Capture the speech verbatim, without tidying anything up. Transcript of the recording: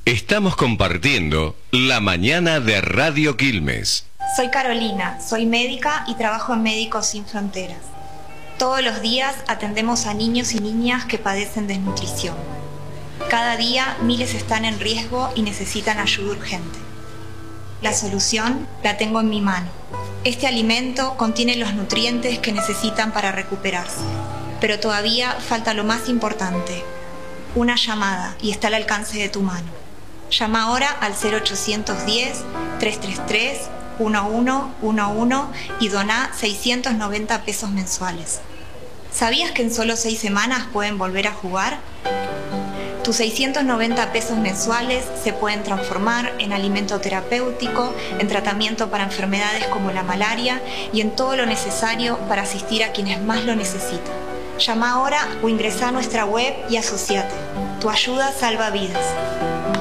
Estamos compartiendo La Mañana de Radio Quilmes. Soy Carolina, soy médica y trabajo en Médicos Sin Fronteras. Todos los días atendemos a niños y niñas que padecen desnutrición. Cada día miles están en riesgo y necesitan ayuda urgente. La solución la tengo en mi mano. Este alimento contiene los nutrientes que necesitan para recuperarse. Pero todavía falta lo más importante, una llamada, y está al alcance de tu mano. Llama ahora al cero ochocientos diez, trescientos treinta y tres, once once y doná seiscientos noventa pesos mensuales. ¿Sabías que en solo seis semanas pueden volver a jugar? Tus seiscientos noventa pesos mensuales se pueden transformar en alimento terapéutico, en tratamiento para enfermedades como la malaria y en todo lo necesario para asistir a quienes más lo necesitan. Llama ahora o ingresa a nuestra web y asociate. Tu ayuda salva vidas.